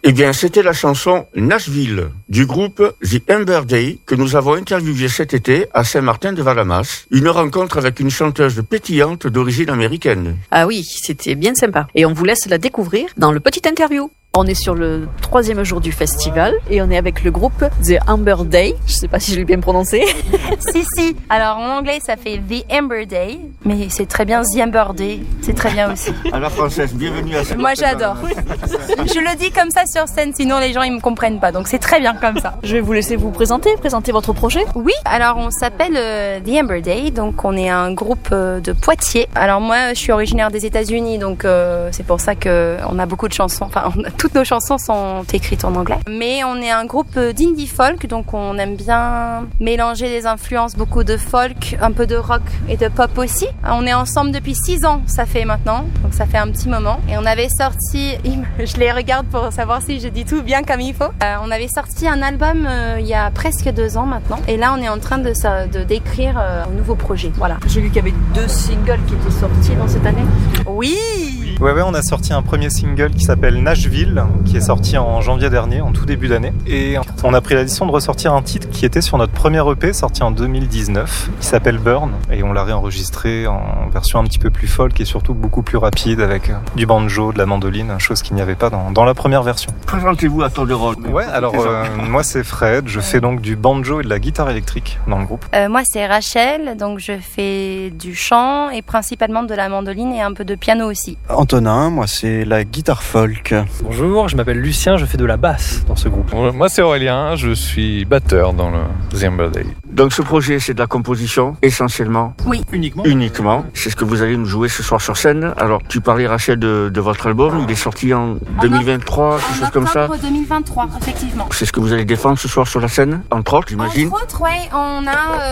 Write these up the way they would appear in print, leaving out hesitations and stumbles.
Eh bien, c'était la chanson Nashville du groupe The Amber Day que nous avons interviewé cet été à Saint-Martin-de-Valamas. Une rencontre avec une chanteuse pétillante d'origine américaine. Ah oui, c'était bien sympa. Et on vous laisse la découvrir dans le petit interview. On est sur le 3e jour du festival et on est avec le groupe The Amber Day. Je sais pas si je l'ai bien prononcé. Si. Alors en anglais ça fait The Amber Day, mais c'est très bien The Amber Day. C'est très bien aussi. À la française, bienvenue à Moi j'adore. Je le dis comme ça sur scène, sinon les gens ils me comprennent pas. Donc c'est très bien comme ça. Je vais vous laisser vous présenter votre projet. Oui, alors on s'appelle The Amber Day, donc on est un groupe de Poitiers. Alors moi je suis originaire des États-Unis, donc c'est pour ça que on a beaucoup de chansons. Enfin, toutes nos chansons sont écrites en anglais. Mais on est un groupe d'indie folk, donc on aime bien mélanger les influences, beaucoup de folk, un peu de rock et de pop aussi. On est ensemble depuis 6 ans, ça fait maintenant, donc ça fait un petit moment. Et on avait sorti, je les regarde pour savoir si je dis tout bien comme il faut. On avait sorti un album il y a presque 2 ans maintenant. Et là on est en train d'écrire un nouveau projet. Voilà. J'ai vu qu'il y avait 2 singles qui étaient sortis dans cette année. Oui. Ouais, on a sorti un premier single qui s'appelle Nashville, qui est sorti en janvier dernier, en tout début d'année. Et on a pris la décision de ressortir un titre qui était sur notre premier EP, sorti en 2019, qui s'appelle Burn. Et on l'a réenregistré en version un petit peu plus folk et surtout beaucoup plus rapide, avec du banjo, de la mandoline, chose qu'il n'y avait pas dans la première version. Présentez-vous à tour de rôle. Ouais, alors moi c'est Fred, je fais donc du banjo et de la guitare électrique dans le groupe. Moi c'est Rachel, donc je fais du chant et principalement de la mandoline et un peu de piano aussi. Antonin, moi c'est la guitare folk. Bonjour, je m'appelle Lucien, je fais de la basse dans ce groupe. Moi c'est Aurélien, je suis batteur dans le The Amber Day. Donc ce projet c'est de la composition essentiellement. Oui. Uniquement. C'est ce que vous allez nous jouer ce soir sur scène. Alors tu parlais Rachel de votre album, il est sorti en 2023, quelque chose comme ça. En octobre 2023, effectivement. C'est ce que vous allez défendre ce soir sur la scène, entre autres j'imagine. Entre autres, ouais, on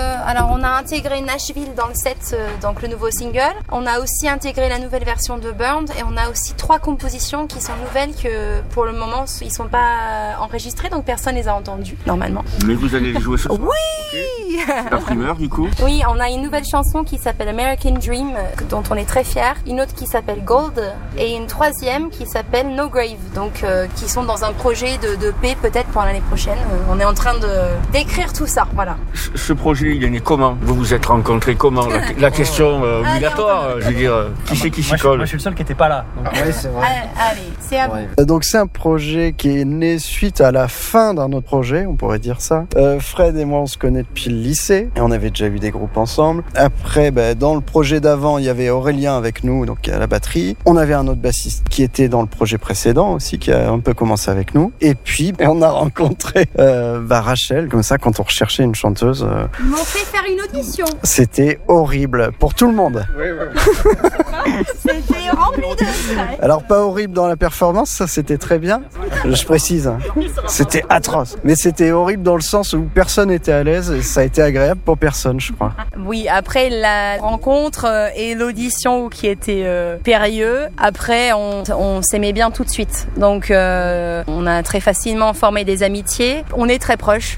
a intégré Nashville dans le set, donc le nouveau single. On a aussi intégré la nouvelle version de Burned et on a aussi 3 compositions qui sont nouvelles que pour le moment ils sont pas enregistrés, donc personne les a entendues normalement. Mais vous allez les jouer ce soir. Oui. Okay. La primeur du coup. Oui, on a une nouvelle chanson qui s'appelle American Dream, dont on est très fiers. Une autre qui s'appelle Gold et une 3e qui s'appelle No Grave, donc qui sont dans un projet de paix peut-être pour l'année prochaine. On est en train d'écrire tout ça, voilà. Ce projet, il est né comment? Vous vous êtes rencontrés comment? La question obligatoire, je veux dire, qui c'est qui s'y colle? Moi je suis le seul qui n'était pas là. Donc... Oui, c'est vrai. Allez, c'est à vous. Donc c'est un projet qui est né suite à la fin d'un autre projet, on pourrait dire ça. Fred et moi on se connaît depuis le lycée et on avait déjà eu des groupes ensemble. Après, dans le projet d'avant, il y avait Aurélien avec nous, donc à la batterie. On avait un autre bassiste qui était dans le projet précédent aussi, qui a un peu commencé avec nous. Et puis on a rencontré Rachel, comme ça, quand on recherchait une chanteuse. Ils m'ont fait faire une audition. C'était horrible pour tout le monde. Oui. C'était rempli de stress. Alors pas horrible dans la performance, ça c'était très bien, je précise. C'était atroce, mais c'était horrible dans le sens où personne n'était à l'aise et ça a été agréable pour personne, je crois. Oui, après la rencontre et l'audition qui était périlleux, après on s'aimait bien tout de suite. Donc on a très facilement formé des amitiés, on est très proches.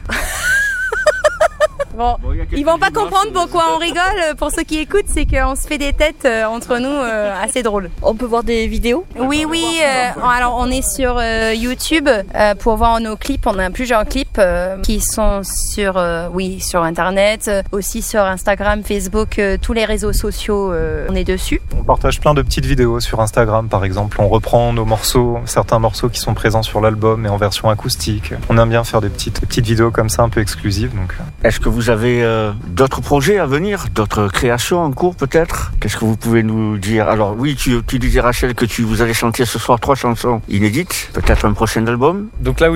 Bon, ils vont pas comprendre pourquoi on rigole. Pour ceux qui écoutent, c'est qu'on se fait des têtes entre nous assez drôles. On peut voir des vidéos? Oui. Alors on est sur YouTube pour voir nos clips. On a plusieurs clips qui sont sur Internet, aussi sur Instagram, Facebook, tous les réseaux sociaux. On est dessus. On partage plein de petites vidéos sur Instagram, par exemple. On reprend nos morceaux, certains morceaux qui sont présents sur l'album, mais en version acoustique. On aime bien faire des petites vidéos comme ça, un peu exclusives. Donc. Est-ce que vous avez d'autres projets à venir, d'autres créations en cours peut-être? Qu'est-ce que vous pouvez nous dire? Alors oui, tu disais Rachel que vous allez chanter ce soir 3 chansons inédites, peut-être un prochain album. Donc là